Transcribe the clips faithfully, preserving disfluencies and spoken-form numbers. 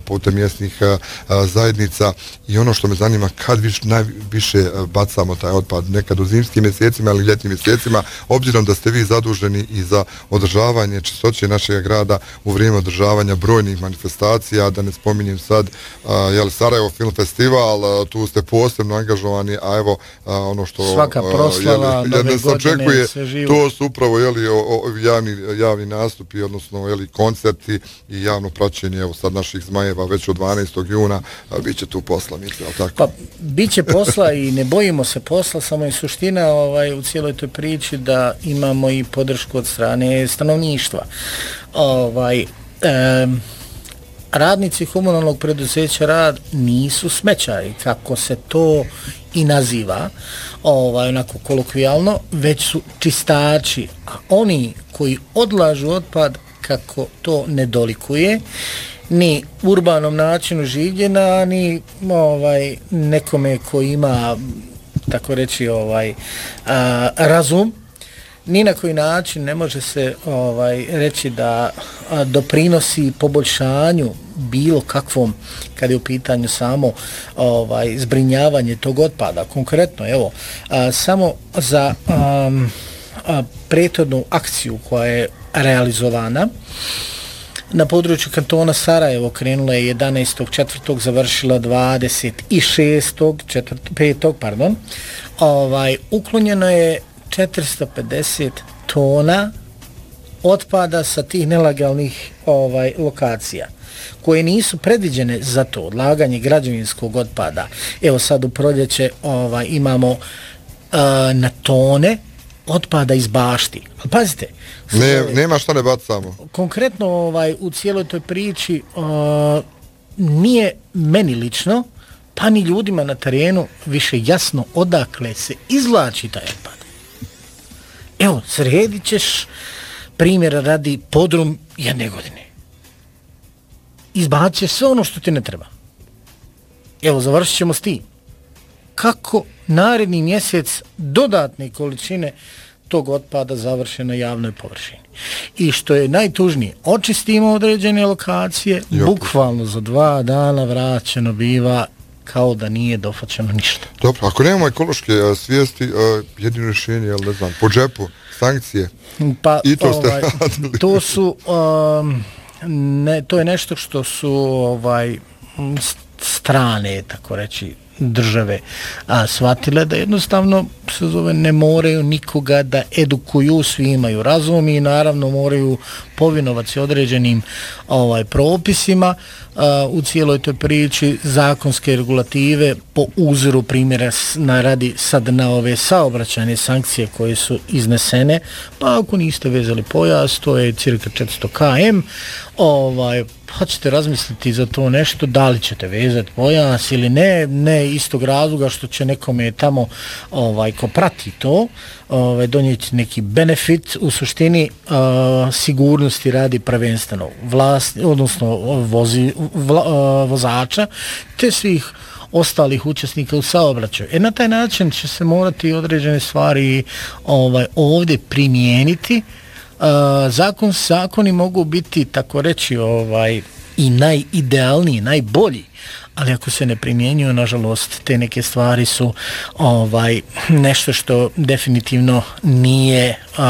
putem mjesnih zajednica i ono što me zanima, kad viš, najviše bacamo taj otpad, nekad u zimskim mjesecima ili ljetnim mjesecima, obzirom da ste vi zaduženi i za održavanje čistoće našeg grada u vrijeme održavanja brojnih manifestacija, da ne spominjem sad jel, Sarajevo Film Festival, tu ste posebno angažovani, a evo ono što svaka proslava, nove godine, sve živo. To su upravo jeli, o, o, javni, javni nastupi, odnosno jeli, koncerti i javno praćenje, evo sad naših Zmajeva već od dvanaestog juna, a, bit će tu posla, mislim, ali tako? Pa, bit će posla i ne bojimo se posla, samo je suština ovaj, u cijeloj toj priči da imamo i podršku od strane stanovništva. Ovaj, em, radnici komunalnog preduzeća Rad nisu smećari, kako se to i naziva, ovaj, onako kolokvijalno, već su čistači, a oni koji odlažu otpad, kako to ne dolikuje, ni urbanom načinu življenja, ni ovaj, nekome koji ima, tako reći, ovaj, a, razum, ni na koji način ne može se ovaj, reći da a, doprinosi poboljšanju bilo kakvom, kad je u pitanju samo ovaj, zbrinjavanje tog otpada. Konkretno, evo, a, samo za a, a, prethodnu akciju koja je realizovana na području kantona Sarajevo, krenula je jedanaestog četvrtog završila dvadeset šestog petog pardon, ovaj, uklonjeno je četiristo pedeset tona otpada sa tih nelegalnih ovaj, lokacija koje nisu predviđene za to odlaganje građevinskog otpada. Evo sad u proljeće ovaj, imamo uh, na tone otpada iz bašti. Ali pazite, ne, nema šta ne bacamo. Konkretno ovaj, u cijeloj toj priči uh, nije meni lično, pa ni ljudima na terenu više jasno odakle se izvlači taj otpad. Evo, sredit ćeš primjera radi podrum jedne godine. Izbacit ćeš sve ono što ti ne treba. Evo, završit ćemo s tim. Kako naredni mjesec dodatne količine tog otpada završe na javnoj površini. I što je najtužnije, očistimo određene lokacije, Jop. bukvalno za dva dana vraćeno biva kao da nije dofaćeno ništa. Dobro, ako nemamo ekološke a, svijesti, a, jedino rješenje, jel ne znam, po džepu, sankcije, pa, i to ste ovaj, radili. To su, um, ne, to je nešto što su ovaj strane, tako reći, države a, shvatile da jednostavno se zove ne moraju nikoga da edukuju, svi imaju razum i naravno moraju povinovati se određenim ovaj, propisima a, u cijeloj toj priči zakonske regulative po uzoru primjera na radi sad na ove saobraćajne sankcije koje su iznesene, pa ako niste vezali pojas, to je cirka četiristo kilometara, ovaj, pa ćete razmisliti za to nešto, da li ćete vezati pojas ili ne, ne istog razloga što će nekome tamo ovaj, ko prati to, ovaj, donijeti neki benefit, u suštini uh, sigurnosti radi prvenstveno vlast, odnosno vozi, vla, uh, vozača, te svih ostalih učesnika u saobraćaju. E na taj način će se morati određene stvari ovaj, ovdje primijeniti. Uh, zakon, zakoni mogu biti, tako reći, ovaj, i najidealniji, najbolji, ali ako se ne primjenjuju, nažalost, te neke stvari su ovaj, nešto što definitivno nije uh,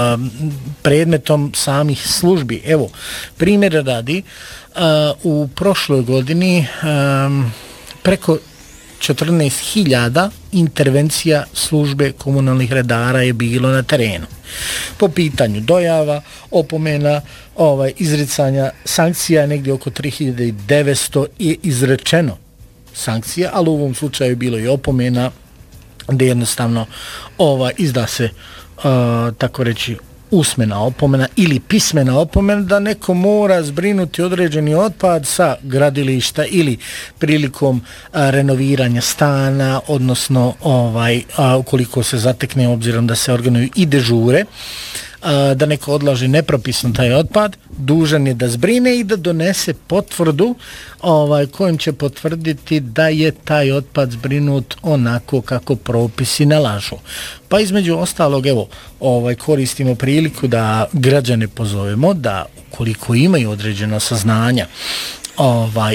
predmetom samih službi. Evo, primjer radi, uh, u prošloj godini um, preko četrnaest hiljada intervencija službe komunalnih redara je bilo na terenu. Po pitanju dojava, opomena, ovaj, izricanja sankcija, negdje oko tri hiljade devetsto je izrečeno sankcija, ali u ovom slučaju je bilo i opomena gdje jednostavno ovaj, izda se, uh, tako reći, usmena opomena ili pismena opomena da neko mora zbrinuti određeni otpad sa gradilišta ili prilikom a, renoviranja stana, odnosno ovaj, a, ukoliko se zatekne obzirom da se organizuju i dežure, a, da neko odlaže nepropisno taj otpad, dužan je da zbrine i da donese potvrdu ovaj, kojim će potvrditi da je taj otpad zbrinut onako kako propisi nalažu. Pa između ostalog, evo, ovaj, koristimo priliku da građane pozovemo da ukoliko imaju određena saznanja ovaj,